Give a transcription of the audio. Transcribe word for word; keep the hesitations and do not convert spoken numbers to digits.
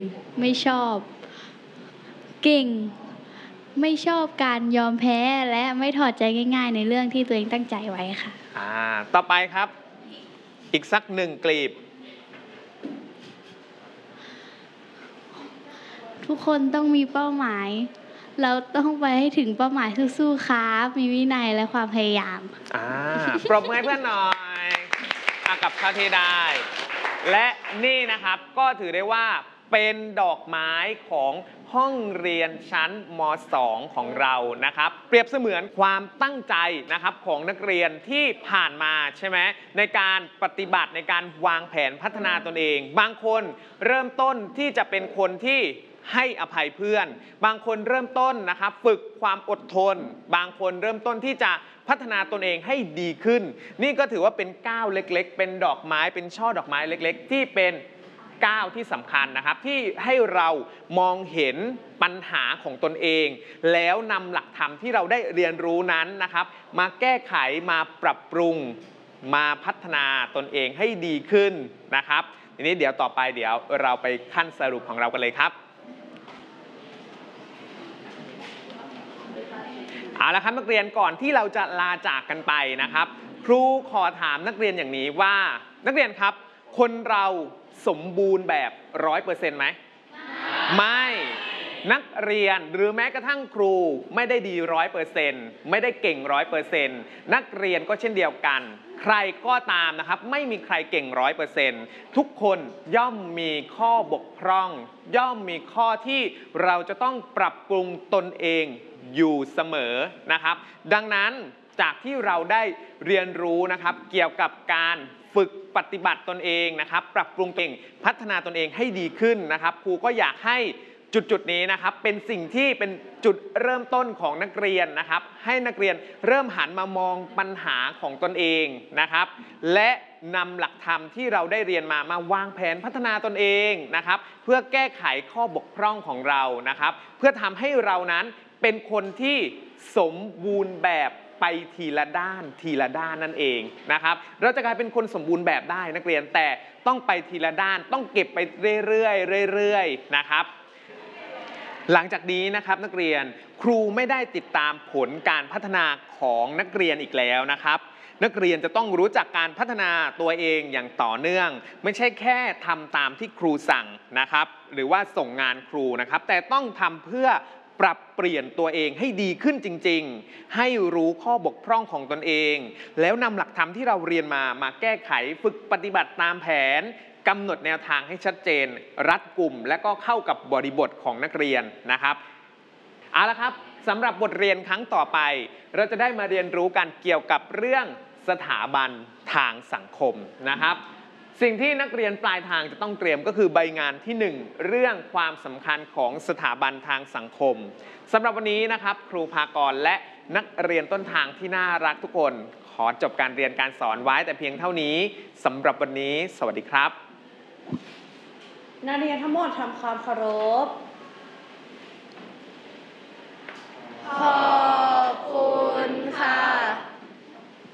ไม่ชอบเก่งไม่ชอบการยอมแพ้และไม่ถอดใจง่ายๆในเรื่องที่ตัวเองตั้งใจไว้ค่ะอ่าต่อไปครับอีกสักหนึ่งกลีบทุกคนต้องมีเป้าหมายเราต้องไปให้ถึงเป้าหมายสู้ๆครับมีวินัยและความพยายามอ่าปรบมือให้เพื่อนหน่อยอากับเข้าที่ได้และนี่นะครับก็ถือได้ว่าเป็นดอกไม้ของห้องเรียนชั้นม สอง ของเรานะครับเปรียบเสมือนความตั้งใจนะครับของนักเรียนที่ผ่านมาใช่ไหมในการปฏิบัติในการวางแผนพัฒนาตนเองบางคนเริ่มต้นที่จะเป็นคนที่ให้อภัยเพื่อนบางคนเริ่มต้นนะครับฝึกความอดทนบางคนเริ่มต้นที่จะพัฒนาตนเองให้ดีขึ้นนี่ก็ถือว่าเป็นก้าวเล็กๆเป็นดอกไม้เป็นช่อดอกไม้เล็กๆที่เป็นก้าวที่สำคัญนะครับที่ให้เรามองเห็นปัญหาของตนเองแล้วนำหลักธรรมที่เราได้เรียนรู้นั้นนะครับมาแก้ไขมาปรับปรุงมาพัฒนาตนเองให้ดีขึ้นนะครับทีนี้เดี๋ยวต่อไปเดี๋ยวเราไปขั้นสรุปของเรากันเลยครับเอาละครับนักเรียนก่อนที่เราจะลาจากกันไปนะครับครูขอถามนักเรียนอย่างนี้ว่านักเรียนครับคนเราสมบูรณ์แบบร้อยเปอร์เซ็นต์ไหมไม่นักเรียนหรือแม้กระทั่งครูไม่ได้ดีร้อยเปอร์เซ็นต์ไม่ได้เก่งร้อยเปอร์เซ็นต์นักเรียนก็เช่นเดียวกันใครก็ตามนะครับไม่มีใครเก่งร้อยเปอร์เซ็นต์ทุกคนย่อมมีข้อบกพร่องย่อมมีข้อที่เราจะต้องปรับปรุงตนเองอยู่เสมอนะครับดังนั้นจากที่เราได้เรียนรู้นะครับเกี่ยวกับการฝึกปฏิบัติตนเองนะครับปรับปรุงเก่งพัฒนาตนเองให้ดีขึ้นนะครับครูก็อยากให้จุดจุดนี้นะครับเป็นสิ่งที่เป็นจุดเริ่มต้นของนักเรียนนะครับให้นักเรียนเริ่มหันมามองปัญหาของตนเองนะครับและนำหลักธรรมที่เราได้เรียนมามาวางแผนพัฒนาตนเองนะครับเพื่อแก้ไขข้อบกพร่องของเรานะครับเพื่อทำให้เรานั้นเป็นคนที่สมบูรณ์แบบไปทีละด้านทีละด้านนั่นเองนะครับเราจะกลายเป็นคนสมบูรณ์แบบได้นักเรียนแต่ต้องไปทีละด้านต้องเก็บไปเรื่อยๆเรื่อยๆนะครับหลังจากนี้นะครับนักเรียนครูไม่ได้ติดตามผลการพัฒนาของนักเรียนอีกแล้วนะครับนักเรียนจะต้องรู้จักการพัฒนาตัวเองอย่างต่อเนื่องไม่ใช่แค่ทำตามที่ครูสั่งนะครับหรือว่าส่งงานครูนะครับแต่ต้องทำเพื่อปรับเปลี่ยนตัวเองให้ดีขึ้นจริงๆให้รู้ข้อบกพร่องของตนเองแล้วนำหลักธรรมที่เราเรียนมามาแก้ไขฝึกปฏิบัติตามแผนกำหนดแนวทางให้ชัดเจนรัดกุมและก็เข้ากับบริบทของนักเรียนนะครับเอาละครับสำหรับบทเรียนครั้งต่อไปเราจะได้มาเรียนรู้กันเกี่ยวกับเรื่องสถาบันทางสังคมนะครับสิ่งที่นักเรียนปลายทางจะต้องเตรียมก็คือใบงานที่หนึ่งเรื่องความสำคัญของสถาบันทางสังคมสำหรับวันนี้นะครับครูภากรและนักเรียนต้นทางที่น่ารักทุกคนขอจบการเรียนการสอนไว้แต่เพียงเท่านี้สำหรับวันนี้สวัสดีครับนักเรียนทั้งหมดทำความเคารพ